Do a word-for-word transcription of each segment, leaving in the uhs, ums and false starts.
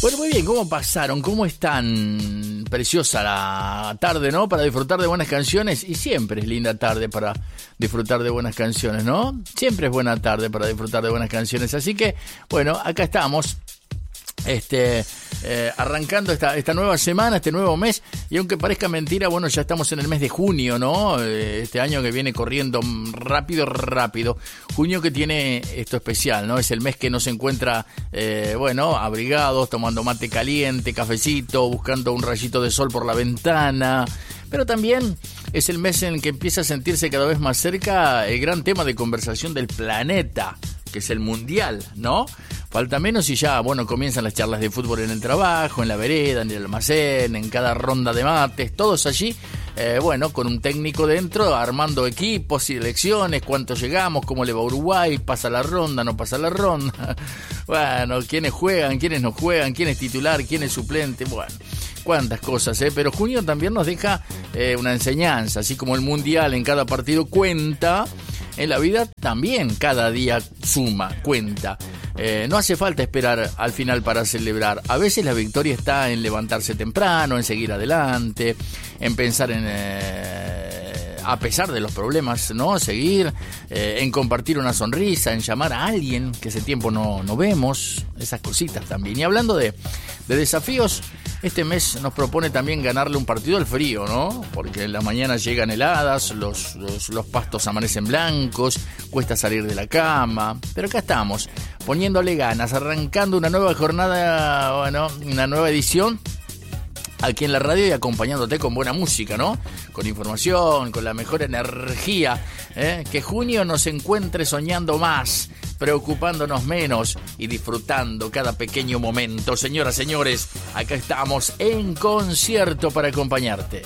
Bueno, muy bien, ¿cómo pasaron? ¿Cómo están? Preciosa la tarde, ¿no? Para disfrutar de buenas canciones. Y siempre es linda tarde para disfrutar de buenas canciones, ¿no? Siempre es buena tarde para disfrutar de buenas canciones. Así que, bueno, acá estamos. Este, eh, arrancando esta, esta nueva semana, este nuevo mes, y aunque parezca mentira, bueno, ya estamos en el mes de junio, ¿no? Este año que viene corriendo rápido, rápido. Junio que tiene esto especial, ¿no? Es el mes que nos encuentra, eh, bueno, abrigados, tomando mate caliente, cafecito, buscando un rayito de sol por la ventana. Pero también es el mes en el que empieza a sentirse cada vez más cerca el gran tema de conversación del planeta, que es el mundial, ¿no? Falta menos y ya, bueno, comienzan las charlas de fútbol en el trabajo, en la vereda, en el almacén, en cada ronda de mates, todos allí, eh, bueno, con un técnico dentro, armando equipos y elecciones, cuánto llegamos, cómo le va a Uruguay, pasa la ronda, no pasa la ronda, bueno, quiénes juegan, quiénes no juegan, quién es titular, quién es suplente, bueno, cuántas cosas, ¿eh? Pero junio también nos deja eh, una enseñanza, así como el mundial en cada partido cuenta, en la vida también cada día suma, cuenta. Eh, no hace falta esperar al final para celebrar. A veces la victoria está en levantarse temprano, en seguir adelante, en pensar en... Eh, a pesar de los problemas, ¿no? Seguir, eh, en compartir una sonrisa, en llamar a alguien que hace tiempo no, no vemos, esas cositas también. Y hablando de, de desafíos, este mes nos propone también ganarle un partido al frío, ¿no? Porque en la mañana llegan heladas, los, los, los pastos amanecen blancos, cuesta salir de la cama, pero acá estamos, poniéndole ganas, arrancando una nueva jornada, bueno, una nueva edición aquí en la radio y acompañándote con buena música, ¿no? Con información, con la mejor energía, ¿eh? Que junio nos encuentre soñando más, preocupándonos menos y disfrutando cada pequeño momento. Señoras, señores, acá estamos en concierto para acompañarte.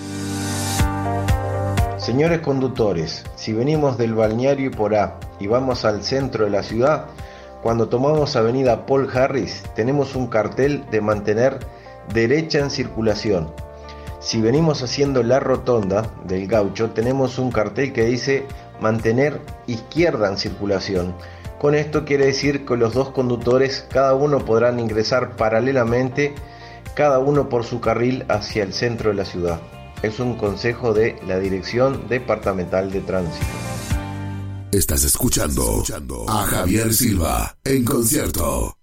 Señores conductores, si venimos del balneario Iporá y vamos al centro de la ciudad, cuando tomamos avenida Paul Harris, tenemos un cartel de mantener derecha en circulación. Si venimos haciendo la rotonda del Gaucho, tenemos un cartel que dice mantener izquierda en circulación. Con esto quiere decir que los dos conductores, cada uno podrán ingresar paralelamente, cada uno por su carril hacia el centro de la ciudad. Es un consejo de la Dirección Departamental de Tránsito. Estás escuchando a Javier Silva en concierto.